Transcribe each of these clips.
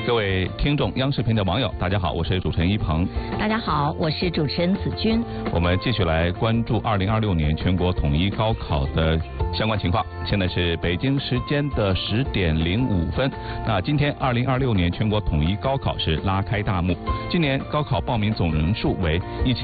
各位听众、央视频的网友，大家好，我是主持人一鹏。 大家好，我是主持人子君。 我们继续来关注2026年全国统一高考的相关情况。现在是北京时间的10点05分。那今天2026年全国统一高考是拉开大幕。今年高考报名总人数为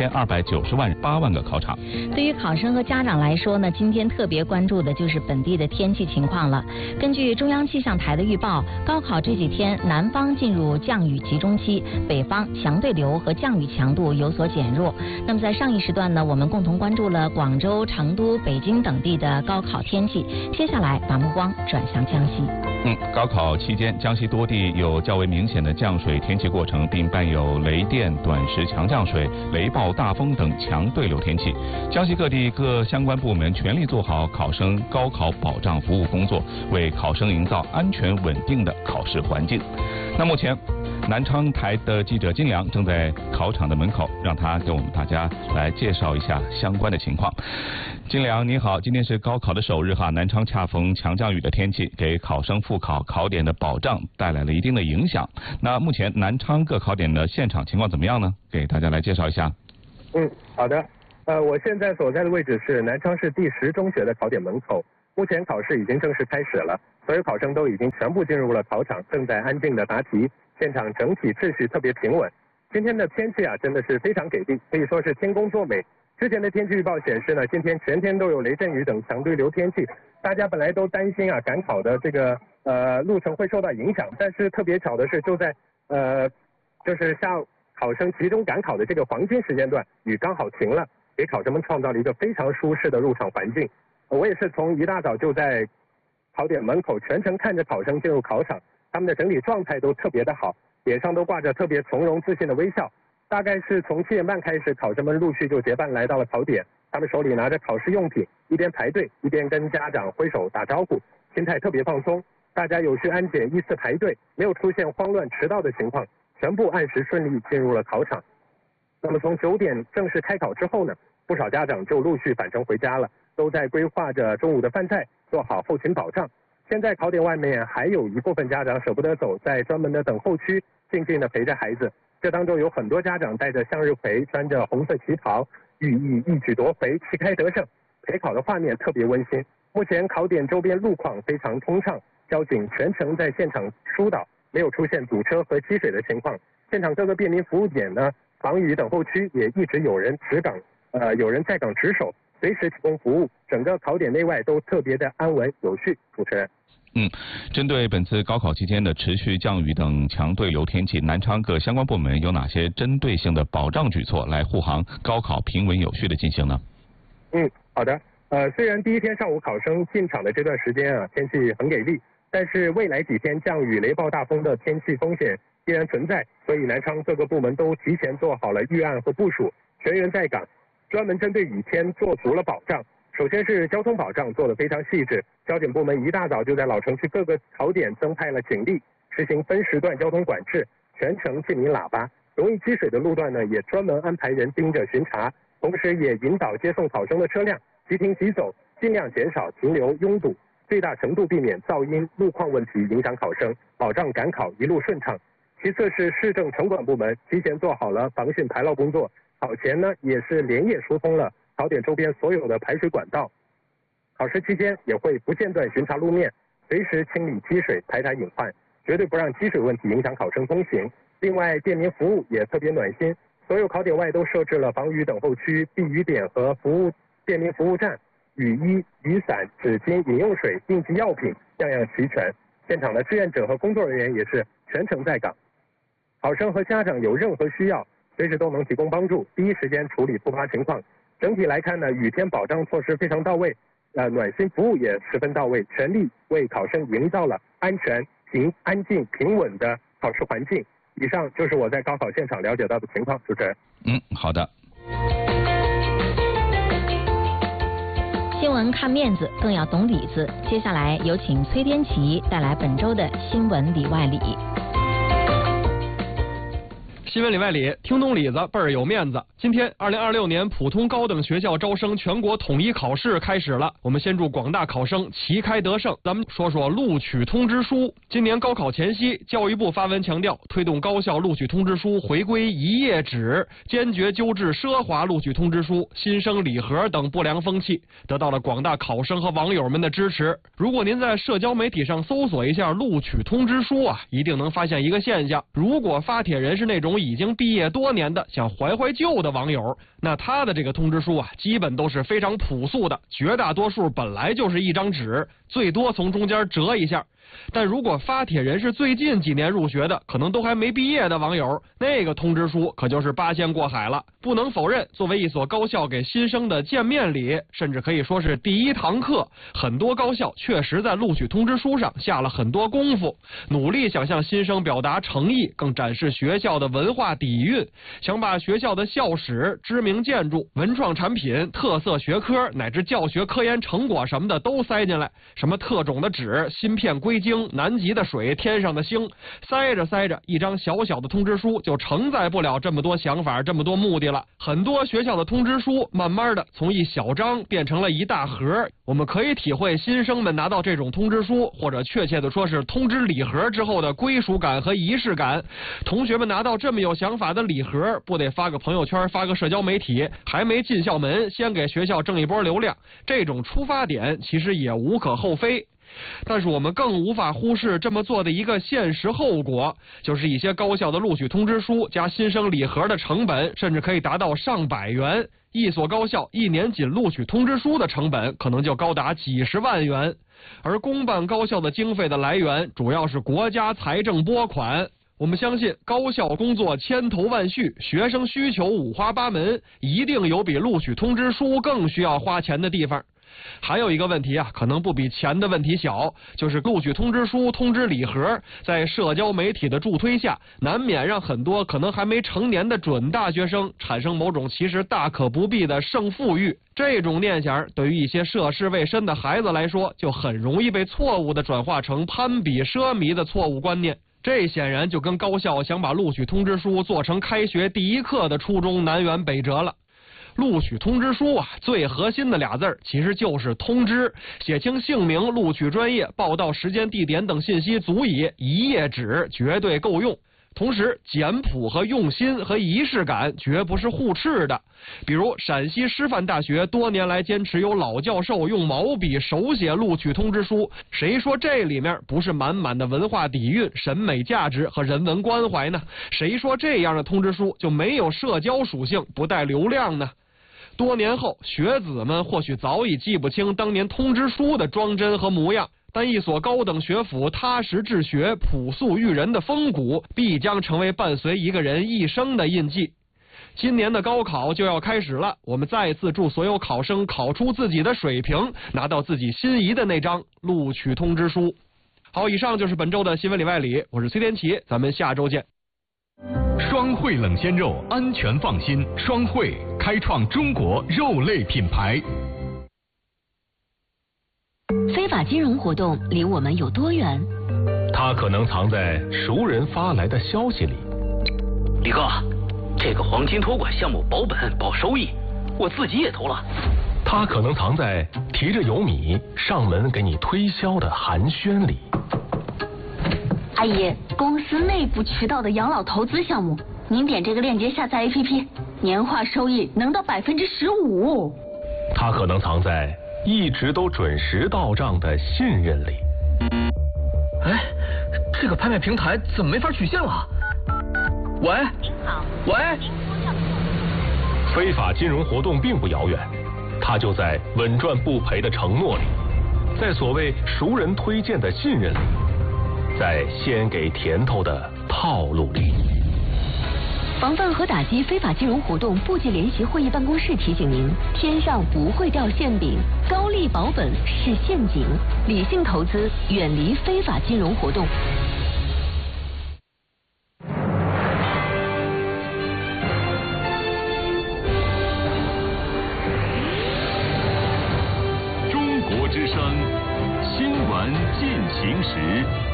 1290万8万个考场。 对于考生和家长来说呢，今天特别关注的就是本地的天气情况了。根据中央气象台的预报，高考这几天南方进入降雨集中期，北方强对流和降雨强度有所减弱。那么在上一时段呢，我们共同关注了广州、成都、北京等地的高考天气。接下来把目光转向江西。 高考期间，江西多地有较为明显的降水天气过程，并伴有雷电、短时强降水、雷暴大风等强对流天气。江西各地各相关部门全力做好考生高考保障服务工作，为考生营造安全稳定的考试环境。那目前，南昌台的记者金良正在考场的门口，让他给我们大家来介绍一下相关的情况。金良你好，今天是高考的首日哈，南昌恰逢强降雨的天气，给考生复考考点的保障带来了一定的影响。那目前南昌各考点的现场情况怎么样呢？给大家来介绍一下。 好的。我现在所在的位置是南昌市第10中学的考点门口。目前考试已经正式开始了，所有考生都已经全部进入了考场，正在安静的答题。现场整体秩序特别平稳。今天的天气真的是非常给力，可以说是天公作美。之前的天气预报显示呢，今天全天都有雷阵雨等强对流天气，大家本来都担心赶考的这个路程会受到影响，但是特别巧的是，就在就是下午考生集中赶考的这个黄金时间段，雨刚好停了，给考生们创造了一个非常舒适的入场环境。我也是从一大早就在考点门口全程看着考生进入考场，他们的整体状态都特别的好，脸上都挂着特别从容自信的微笑。大概是从7点半开始，考生们陆续就结伴来到了考点，他们手里拿着考试用品，一边排队一边跟家长挥手打招呼，心态特别放松。大家有序安检，依次排队，没有出现慌乱迟到的情况，全部按时顺利进入了考场。那么从9点正式开考之后呢，不少家长就陆续返程回家了，都在规划着中午的饭菜，做好后勤保障。现在考点外面还有一部分家长舍不得走，在专门的等候区静静的陪着孩子。这当中有很多家长带着向日葵，穿着红色旗袍，寓意一举夺回，旗开得胜。陪考的画面特别温馨。目前考点周边路况非常通畅，交警全程在现场疏导，没有出现堵车和积水的情况。现场各个便民服务点呢，防雨等候区也一直有人有人在岗值守，随时提供服务。整个考点内外都特别的安稳有序。主持人。 针对本次高考期间的持续降雨等强对流天气，南昌各相关部门有哪些针对性的保障举措来护航高考平稳有序的进行呢？ 好的。虽然第一天上午考生进场的这段时间天气很给力，但是未来几天降雨、雷暴大风的天气风险依然存在，所以南昌各个部门都提前做好了预案和部署，全员在岗，专门针对雨天做足了保障。首先是交通保障做得非常细致，交警部门一大早就在老城区各个考点增派了警力，实行分时段交通管制，全程静鸣喇叭。容易积水的路段呢，也专门安排人盯着巡查，同时也引导接送考生的车辆即停即走，尽量减少停留拥堵，最大程度避免噪音、路况问题影响考生，保障赶考一路顺畅。其次是市政城管部门提前做好了防汛排涝工作，考前呢也是连夜疏通了考点周边所有的排水管道，考试期间也会不间断巡查路面，随时清理积水，排查隐患，绝对不让积水问题影响考生通行。另外，便民服务也特别暖心，所有考点外都设置了防雨等候区、避雨点和便民服务站，雨衣、雨伞、纸巾、饮用水、应急药品样样齐全。现场的志愿者和工作人员也是全程在岗，考生和家长有任何需要，随时都能提供帮助，第一时间处理突发情况。整体来看呢，雨天保障措施非常到位，暖心服务也十分到位，全力为考生营造了安全、安静、平稳的考试环境。以上就是我在高考现场了解到的情况，主持人。 好的。 新闻看面子，更要懂里子。接下来有请崔天琪带来本周的新闻里外里。 新闻里外里，听懂里子倍儿有面子。今天2026年普通高等学校招生全国统一考试开始了，我们先祝广大考生旗开得胜。咱们说说录取通知书。今年高考前夕，教育部发文强调，推动高校录取通知书回归一页纸，坚决纠治奢华录取通知书、新生礼盒等不良风气，得到了广大考生和网友们的支持。如果您在社交媒体上搜索一下录取通知书啊，一定能发现一个现象：如果发帖人是那种已经毕业多年的想怀怀旧的网友，那他的这个通知书啊，基本都是非常朴素的，绝大多数本来就是一张纸，最多从中间折一下。但如果发帖人是最近几年入学的，可能都还没毕业的网友，那个通知书可就是八仙过海了。不能否认，作为一所高校给新生的见面礼，甚至可以说是第一堂课，很多高校确实在录取通知书上下了很多功夫，努力想向新生表达诚意，更展示学校的文化底蕴，想把学校的校史、知名建筑、文创产品、特色学科乃至教学科研成果什么的都塞进来，什么特种的纸、芯片硅晶、南极的水、天上的星，塞着塞着，一张小小的通知书就承载不了这么多想法、这么多目的了。很多学校的通知书慢慢的从一小张变成了一大盒，我们可以体会新生们拿到这种通知书，或者确切的说是通知礼盒之后的归属感和仪式感。同学们拿到这么有想法的礼盒，不得发个朋友圈、发个社交媒体，还没进校门先给学校挣一波流量，这种出发点其实也无可厚非。但是我们更无法忽视这么做的一个现实后果，就是一些高校的录取通知书加新生礼盒的成本甚至可以达到上百元，一所高校一年仅录取通知书的成本可能就高达几十万元。而公办高校的经费的来源主要是国家财政拨款，我们相信高校工作千头万绪，学生需求五花八门，一定有比录取通知书更需要花钱的地方。还有一个问题啊，可能不比钱的问题小，就是录取通知书、通知礼盒在社交媒体的助推下，难免让很多可能还没成年的准大学生产生某种其实大可不必的胜负欲。这种念想对于一些涉世未深的孩子来说，就很容易被错误的转化成攀比奢靡的错误观念。这显然就跟高校想把录取通知书做成开学第一课的初衷南辕北辙了。录取通知书啊，最核心的俩字儿其实就是通知，写清姓名、录取专业、报到时间、地点等信息足矣，一页纸绝对够用。同时，简朴和用心和仪式感绝不是互斥的。比如陕西师范大学多年来坚持由老教授用毛笔手写录取通知书，谁说这里面不是满满的文化底蕴、审美价值和人文关怀呢？谁说这样的通知书就没有社交属性、不带流量呢？多年后，学子们或许早已记不清当年通知书的装帧和模样，但一所高等学府踏实治学、朴素育人的风骨，必将成为伴随一个人一生的印记。今年的高考就要开始了，我们再次祝所有考生考出自己的水平，拿到自己心仪的那张录取通知书。好，以上就是本周的新闻里外里，我是崔天琪，咱们下周见。 双汇冷鲜肉，安全放心。双汇开创中国肉类品牌。 非法金融活动离我们有多远？ 它可能藏在熟人发来的消息里。 李哥，这个黄金托管项目保本保收益，我自己也投了。 它可能藏在提着油米上门给你推销的寒暄里。 阿姨，公司内部渠道的养老投资项目，您点这个链接下载 APP， 年化收益能到15%。 它可能藏在一直都准时到账的信任里。 哎，这个拍卖平台怎么没法取现了？喂，您好，喂。 非法金融活动并不遥远，它就在稳赚不赔的承诺里，在所谓熟人推荐的信任里，在先给甜头的套路里。 防范和打击非法金融活动部级联席会议办公室提醒您：天上不会掉馅饼，高利保本是陷阱，理性投资，远离非法金融活动。 中国之声，新闻进行时。